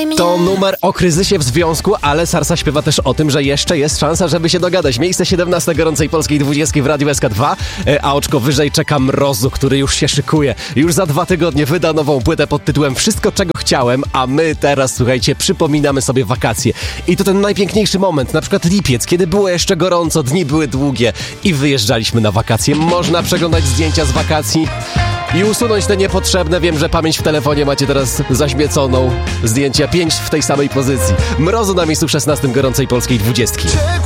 kochaj mnie. To numer o kryzysie w związku, ale Sarsa śpiewa też o tym, że jeszcze jest szansa, żeby się dogadać. Miejsce 17 gorącej polskiej 20 w Radiu SK2, a oczko wyżej czeka Mrozu, który już się szykuje. Już za 2 tygodnie wyda nową płytę pod tytułem Wszystko, czego chciałem, a my teraz, słuchajcie, przypominamy sobie wakacje. I to ten najpiękniejszy moment, na przykład lipiec, kiedy było jeszcze gorąco, dni były długie i wyjeżdżaliśmy na wakacje. Można przeglądać zdjęcia z wakacji i usunąć te niepotrzebne. Wiem, że pamięć w telefonie macie teraz zaśmieconą. Zdjęcia 5 w tej samej pozycji. Mrozu na miejscu 16 gorącej polskiej 20.